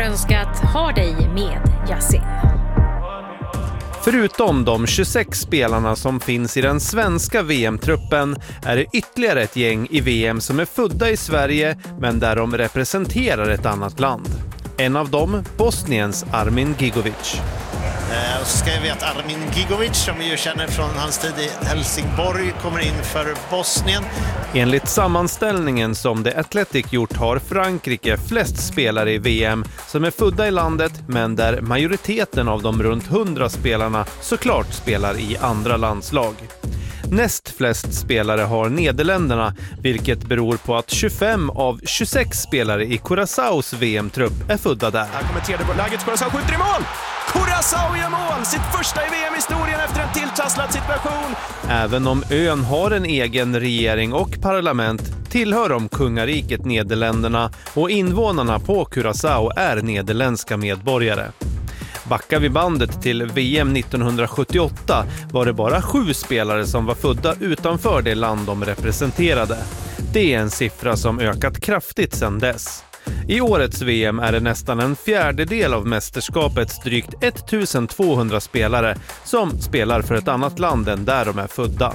önskat ha dig med, Yasin. Förutom de 26 spelarna som finns i den svenska VM-truppen är det ytterligare ett gäng i VM som är födda i Sverige men där de representerar ett annat land. En av dem, Bosniens Armin Gigovic. Och så ska vi veta att Armin Gigovic, som vi ju känner från hans tid i Helsingborg, kommer in för Bosnien. Enligt sammanställningen som The Athletic gjort har Frankrike flest spelare i VM som är födda i landet, men där majoriteten av de runt 100 spelarna såklart spelar i andra landslag. Näst flest spelare har Nederländerna, vilket beror på att 25 av 26 spelare i Curaçaos VM-trupp är födda där. Här kommer tredje läget, Curaçao skjuter i mål! Curaçao gör mål! Sitt första i VM-historien efter en tilltasslad situation. Även om ön har en egen regering och parlament tillhör de kungariket Nederländerna och invånarna på Curaçao är nederländska medborgare. Backar vi bandet till VM 1978 var det bara 7 spelare som var födda utanför det land de representerade. Det är en siffra som ökat kraftigt sedan dess. I årets VM är det nästan en fjärdedel av mästerskapets drygt 1200 spelare som spelar för ett annat land än där de är födda.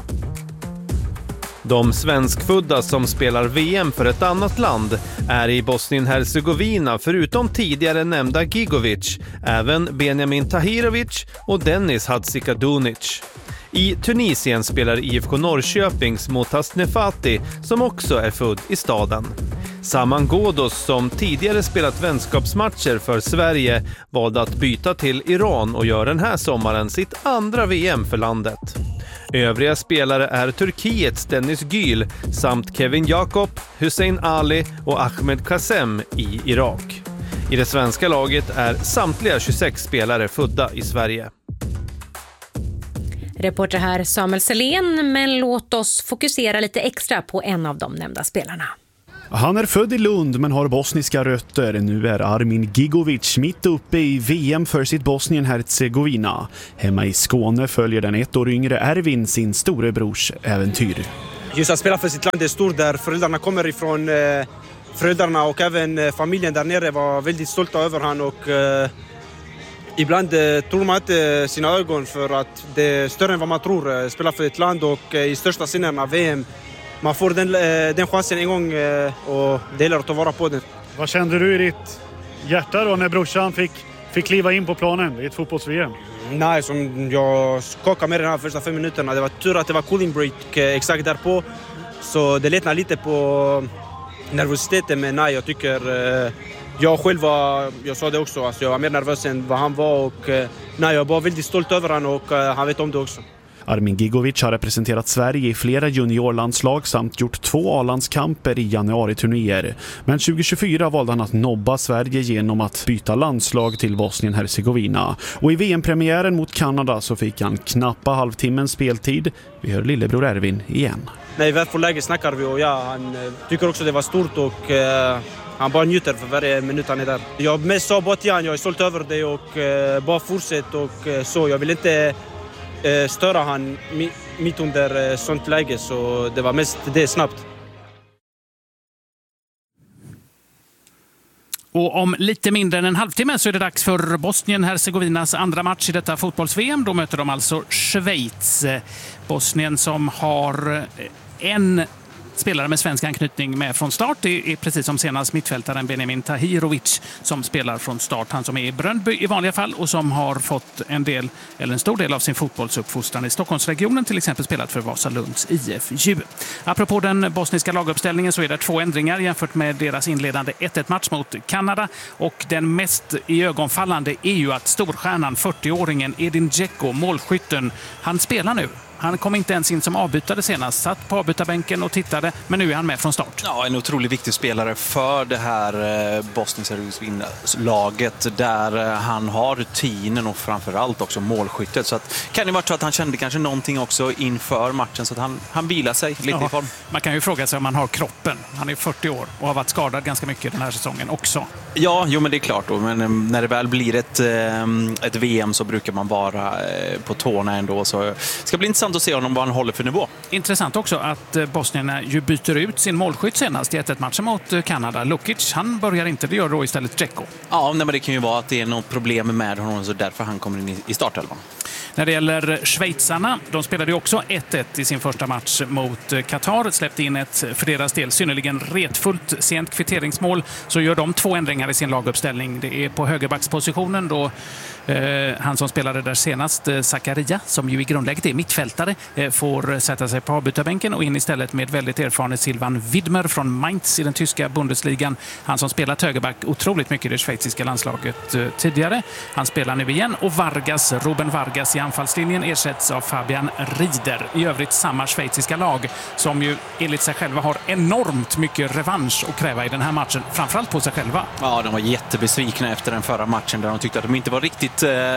De svenskfödda som spelar VM för ett annat land är i Bosnien-Hercegovina förutom tidigare nämnda Gigovic, även Benjamin Tahirovic och Dennis Hadzikadunic. I Tunisien spelar IFK Norrköpings Motas Nefati som också är född i staden. Saman Ghoddos, som tidigare spelat vänskapsmatcher för Sverige, valde att byta till Iran och gör den här sommaren sitt andra VM för landet. Övriga spelare är Turkiets Dennis Gül samt Kevin Jakob, Hussein Ali och Ahmed Kassem i Irak. I det svenska laget är samtliga 26 spelare födda i Sverige. Reporter här Samuel Selén, men låt oss fokusera lite extra på en av de nämnda spelarna. Han är född i Lund men har bosniska rötter. Nu är Armin Gigovic mitt uppe i VM för sitt Bosnien-Hercegovina. Hemma i Skåne följer den 1 år yngre Ervin sin storebrors äventyr. Just att spela för sitt land är stort, där föräldrarna kommer ifrån. Föräldrarna och även familjen där nere var väldigt stolta över han, och ibland tror man inte sina ögon, för att det är större än vad man tror. Spela för ett land och i största sinnen av VM. Man får den chansen en gång och det gäller att ta vara på den. Vad kände du i ditt hjärta då när brorsan fick kliva in på planen i ett fotbolls-VM? Nej, som jag skakade med den här första 5 minuterna. Det var tur att det var cooling break exakt därpå. Så det lättnar lite på nervositeten, men nej, jag tycker jag själv var, jag sa det också, alltså jag var mer nervös än vad han var, och nej, jag var väldigt stolt över han, och han vet om det också. Armin Gigovic har representerat Sverige i flera juniorlandslag samt gjort 2 A-landskamper i januari-turnéer. Men 2024 valde han att nobba Sverige genom att byta landslag till Bosnien-Hercegovina. Och i VM-premiären mot Kanada så fick han knappa halvtimmens speltid. Vi hör lillebror Ervin igen. Nej, väl på läge snackar vi, och ja, han tycker också det var stort, och han bara njuter för varje minut han är där. Jag mest sa bara till han, jag är stolt över det, och bara fortsätt, och så. Jag vill inte störa han mitt under sånt läge, så det var mest det snabbt. Och om lite mindre än en halvtimme så är det dags för Bosnien-Hercegovinas andra match i detta fotbolls-VM. Då möter de alltså Schweiz. Bosnien som har en spelare med svensk anknytning med från start. Det är precis som senast mittfältaren Benjamin Tahirovic som spelar från start. Han som är i Bröndby i vanliga fall och som har fått en stor del av sin fotbollsuppfostran i Stockholmsregionen, till exempel spelat för Vasalunds IF. Apropå den bosniska laguppställningen så är det 2 ändringar jämfört med deras inledande 1-1-match mot Kanada. Och den mest iögonfallande är ju att storstjärnan, 40-åringen Edin Dzeko, målskytten, han spelar nu. Han kom inte ens in som avbytare senast, satt på avbytarbänken och tittade, men nu är han med från start. Ja, en otroligt viktig spelare för det här Bosnien-laget, där han har rutinen och framförallt också målskyttet. Så att, kan det vara så att han kände kanske någonting också inför matchen, så att han vilar sig lite i form. Man kan ju fråga sig om han har kroppen. Han är 40 år och har varit skadad ganska mycket den här säsongen också. Ja, men det är klart då. Men när det väl blir ett VM så brukar man vara på tårna ändå. Så det ska bli intressant intressant att se honom vad han håller för nivå. Intressant också att bosnierna ju byter ut sin målskytt senast i 1-1-matchen mot Kanada. Lukic, han börjar inte, det gör då istället Dzeko. Ja, men det kan ju vara att det är något problem med honom så därför han kommer in i startelvan. När det gäller schweizarna, de spelade ju också 1-1 i sin första match mot Qatar. Släppte in ett för deras del synnerligen retfullt sent kvitteringsmål. Så gör de 2 ändringar i sin laguppställning. Det är på högerbackspositionen då han som spelade där senast, Zakaria, som ju i grundläget är mittfältare, får sätta sig på avbytarbänken och in istället med väldigt erfaren Silvan Widmer från Mainz i den tyska Bundesligan. Han som spelat högerback otroligt mycket i det schweiziska landslaget tidigare. Han spelar nu igen och Ruben Vargas i anfallslinjen ersätts av Fabian Rieder. I övrigt samma schweiziska lag som ju enligt sig själva har enormt mycket revansch att kräva i den här matchen. Framförallt på sig själva. Ja, de var jättebesvikna efter den förra matchen där de tyckte att de inte var riktigt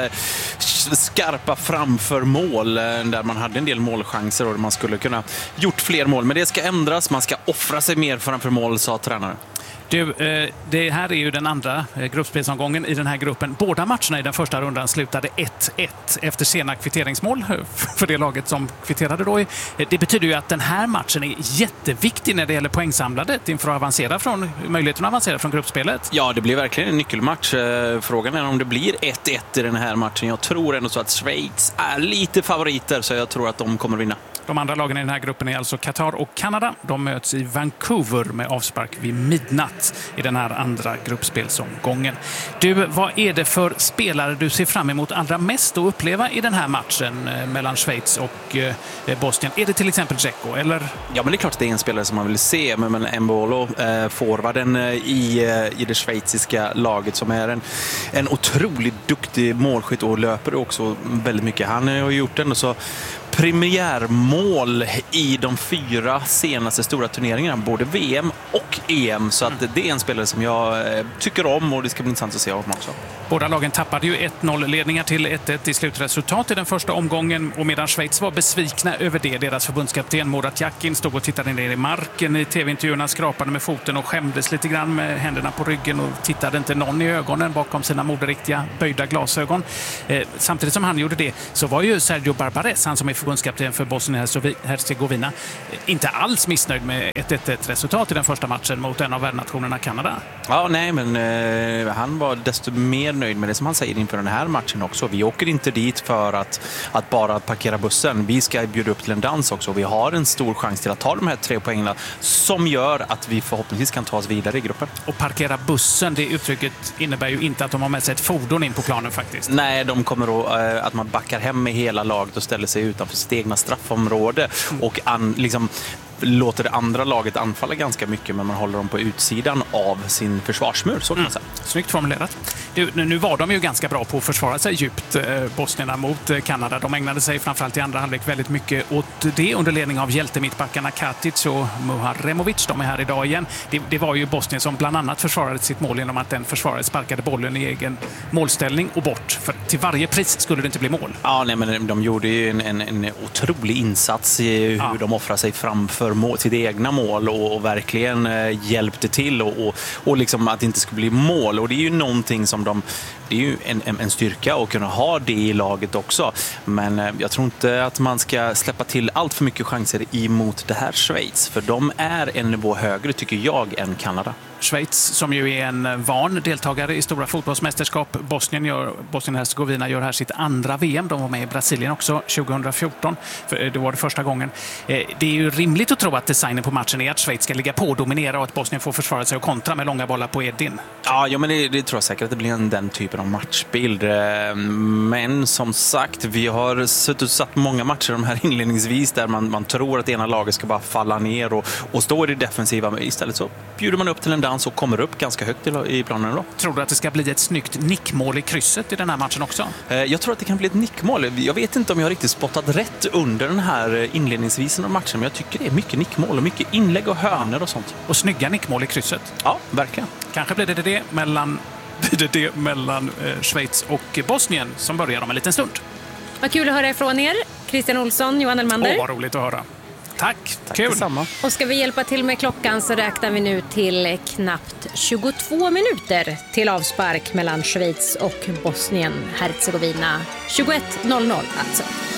skarpa framför mål. Där man hade en del målchanser och man skulle kunna gjort fler mål. Men det ska ändras, man ska offra sig mer framför mål, sa tränaren. Du, det här är ju den andra gruppspelsomgången i den här gruppen. Båda matcherna i den första rundan slutade 1-1 efter sena kvitteringsmål för det laget som kvitterade då. Det betyder ju att den här matchen är jätteviktig när det gäller poängsamlandet inför att avancera från möjligheten att avancera från gruppspelet. Ja, det blir verkligen en nyckelmatch. Frågan är om det blir 1-1 i den här matchen. Jag tror ändå så att Schweiz är lite favoriter, så jag tror att de kommer vinna. De andra lagen i den här gruppen är alltså Qatar och Kanada. De möts i Vancouver med avspark vid midnatt i den här andra gruppspelsomgången. Du, vad är det för spelare du ser fram emot allra mest att uppleva i den här matchen mellan Schweiz och Bosnien? Är det till exempel Dzeko, eller? Ja, men det är klart att det är en spelare som man vill se. Men Embolo, forwarden i det schweiziska laget, som är en otroligt duktig målskytt och löper också väldigt mycket. Han har gjort ändå så premiärmål i de 4 senaste stora turneringarna, både VM och EM, så att det är en spelare som jag tycker om och det ska bli intressant att se honom också. Båda lagen tappade ju 1-0-ledningar till 1-1 i slutresultat i den första omgången, och medan Schweiz var besvikna över det, deras förbundskapten Murat Yakin stod och tittade ner i marken i tv-intervjuerna, skrapade med foten och skämdes lite grann med händerna på ryggen och tittade inte någon i ögonen bakom sina moderiktiga böjda glasögon. Samtidigt som han gjorde det så var ju Sergio Barbares, han som är förbundskapten för Bosnien-Hercegovina, inte alls missnöjd med ett 1-1-resultat i den första matchen mot en av värdnationerna Kanada. Ja, nej, men han var desto mer nöjd med det som han säger inför den här matchen också. Vi åker inte dit för att bara parkera bussen. Vi ska bjuda upp till en dans också. Vi har en stor chans till att ta de här 3 poängen som gör att vi förhoppningsvis kan ta oss vidare i gruppen. Och parkera bussen, det uttrycket innebär ju inte att de har med sig ett fordon in på planen faktiskt. Nej, de kommer då att man backar hem med hela laget och ställer sig utanför sitt egna straffområde och liksom låter det andra laget anfalla ganska mycket, men man håller dem på utsidan av sin försvarsmur, så kan man säga. Snyggt formulerat. Nu var de ju ganska bra på att försvara sig djupt, bosnierna mot Kanada. De ägnade sig framförallt i andra halvlek väldigt mycket åt det under ledning av hjältemittbackarna Katic och Muharemovic. De är här idag igen. Det var ju Bosnien som bland annat försvarade sitt mål genom att den försvarare sparkade bollen i egen målställning och bort. För till varje pris skulle det inte bli mål. Ja, nej, men de gjorde ju en otrolig insats i hur de offrar sig framför sitt egna mål och verkligen hjälpte till och liksom att det inte skulle bli mål. Och det är ju någonting som det är ju en styrka att kunna ha det i laget också. Men jag tror inte att man ska släppa till allt för mycket chanser emot det här Schweiz. För de är en nivå högre, tycker jag, än Kanada. Schweiz, som ju är en van deltagare i stora fotbollsmästerskap. Bosnien-Hercegovina gör här sitt andra VM. De var med i Brasilien också 2014. Det var det första gången. Det är ju rimligt att tro att designen på matchen är att Schweiz ska ligga på och dominera och att Bosnien får försvara sig och kontra med långa bollar på Edin. Ja, men det tror jag säkert att det blir den typen av matchbild. Men som sagt, vi har satt många matcher de här inledningsvis där man tror att ena laget ska bara falla ner och stå i det defensiva. Men istället så bjuder man upp till en dans och kommer upp ganska högt i planen då. Tror du att det ska bli ett snyggt nickmål i krysset i den här matchen också? Jag tror att det kan bli ett nickmål. Jag vet inte om jag har riktigt spottat rätt under den här inledningsvisen av matchen, men jag tycker det är mycket nickmål och mycket inlägg och hörnor och sånt. Och snygga nickmål i krysset. Ja, verkligen. Kanske blir det mellan Schweiz och Bosnien som börjar om en liten stund. Vad kul att höra ifrån er. Christian Olsson, Johan Elmander. Vad roligt att höra. Tack, kul. Detsamma. Och ska vi hjälpa till med klockan så räknar vi nu till knappt 22 minuter till avspark mellan Schweiz och Bosnien-Hercegovina. 21:00 alltså.